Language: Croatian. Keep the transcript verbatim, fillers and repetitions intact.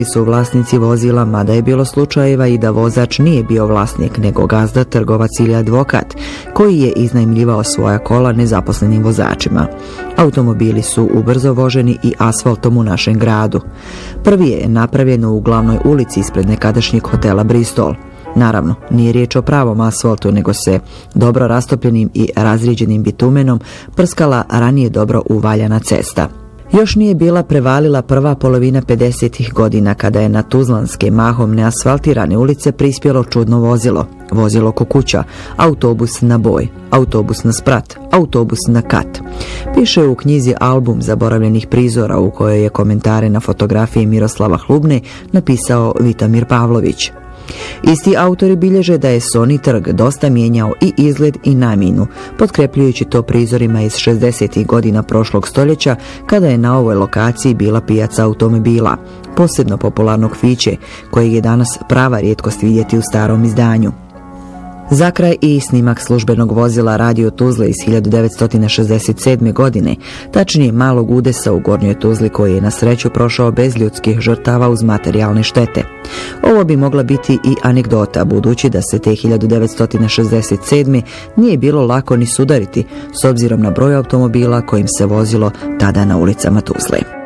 su vlasnici vozila, mada je bilo slučajeva i da vozač nije bio vlasnik, nego gazda, trgovac ili advokat, koji je iznajmljivao svoja kola nezaposlenim vozačima. Automobili su ubrzo voženi i asfaltom u našem gradu. Prvi je napravljen u glavnoj ulici ispred nekadašnjeg hotela Bristol. Naravno, nije riječ o pravom asfaltu, nego se dobro rastopljenim i razrijeđenim bitumenom prskala ranije dobro uvaljana cesta. Još nije bila prevalila prva polovina pedesetih godina kada je na tuzlanske mahom neasfaltirane ulice prispjelo čudno vozilo. Vozilo ko kuća, autobus na boj, autobus na sprat, autobus na kat. Piše u knjizi Album zaboravljenih prizora u kojoj je komentare na fotografiji Miroslava Hlubne napisao Vitomir Pavlović. Isti autori bilježe da je Soni trg dosta mijenjao i izgled i namjenu, potkrepljujući to prizorima iz šezdesetih godina prošlog stoljeća kada je na ovoj lokaciji bila pijaca automobila, posebno popularnog Fiće, kojeg je danas prava rijetkost vidjeti u starom izdanju. Za kraj i snimak službenog vozila Radio Tuzle iz hiljadu devetsto šezdeset sedme. godine, tačnije malog udesa u Gornjoj Tuzli koji je na sreću prošao bez ljudskih žrtava uz materijalne štete. Ovo bi mogla biti i anegdota, budući da se te hiljadu devetsto šezdeset sedme. nije bilo lako ni sudariti, s obzirom na broj automobila kojim se vozilo tada na ulicama Tuzle.